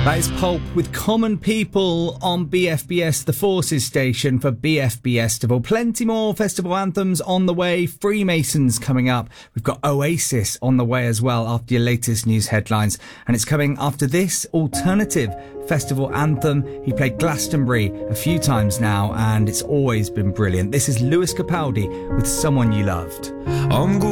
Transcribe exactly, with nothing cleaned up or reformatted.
That is Pulp with Common People on B F B S, the Forces station for B F B Festival. Plenty more festival anthems on the way. Freemasons coming up. We've got Oasis on the way as well after your latest news headlines. And it's coming after this alternative festival anthem. He played Glastonbury a few times now and it's always been brilliant. This is Lewis Capaldi with Someone You Loved. I'm